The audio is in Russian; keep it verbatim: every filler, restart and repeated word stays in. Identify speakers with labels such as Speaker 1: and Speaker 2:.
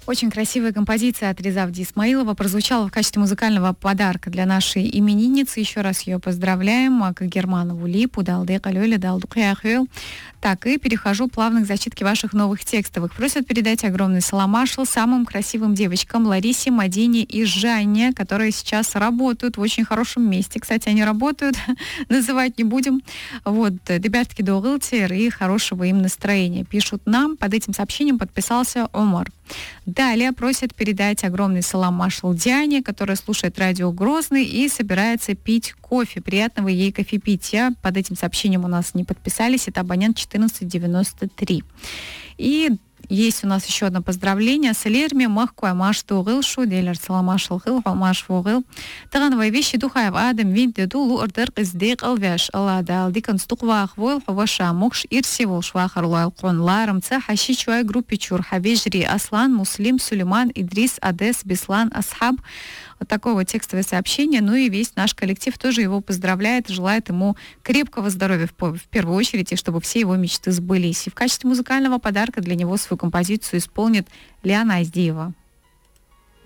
Speaker 1: Очень красивая композиция от Резавди Исмаилова прозвучала в качестве музыкального подарка для нашей именинницы. Еще раз ее поздравляем. К Германову Липу, Далды Калёля, Далду Кяхёл. Так, и перехожу плавно к зачитке ваших новых текстовых. Просят передать огромный саламашл самым красивым девочкам Ларисе, Мадине и Жанне, которые сейчас работают в очень хорошем месте. Кстати, они работают, называть не будем. Вот, ребятки, дуэлтер и хорошего им настроения. Пишут нам, под этим сообщением подписался Омар. Далее просят передать огромный салам маршал Диане, которая слушает радио Грозный и собирается пить кофе. Приятного ей кофепития. Под этим сообщением у нас не подписались. Это абонент четырнадцать девяносто три. И есть у нас еще одно поздравление. Салерми махкуа маш тугылшу, делер саламашл хыл, маш вугыл. Тагановые вещи духаев адам винте дулу ордер издек алвяш алладал дикан стуквах вол хаваша мокш ирси вол швахарлал кон ларам ца хаши чуай группе чур хавежри Аслан, Муслим, Сулейман, Идрис, Адес, Беслан, Асхаб. Вот такое вот текстовое сообщение. Ну и весь наш коллектив тоже его поздравляет, желает ему крепкого здоровья в, в первую очередь, и чтобы все его мечты сбылись. И в качестве музыкального подарка для него свою композицию исполнит Лиана Аздиева.